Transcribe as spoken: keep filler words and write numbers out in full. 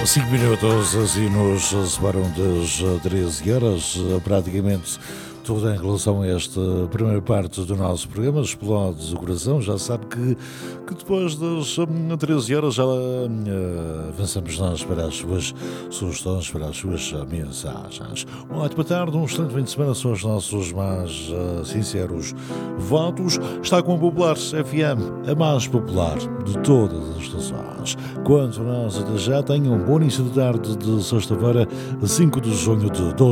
cinco minutos assim nos separam das treze horas, praticamente tudo em relação a esta primeira parte do nosso programa. Explode o coração, já sabe que, que depois das hum, treze horas já uh, avançamos nós para as suas sugestões, para as suas mensagens. Uma ótima tarde, um excelente fim de semana, são os nossos mais uh, sinceros votos. Está com a Popular F M, a mais popular de todas as estações. Quanto a nós, até já, tenham um bom início de tarde de sexta-feira, cinco de junho de dois mil e vinte.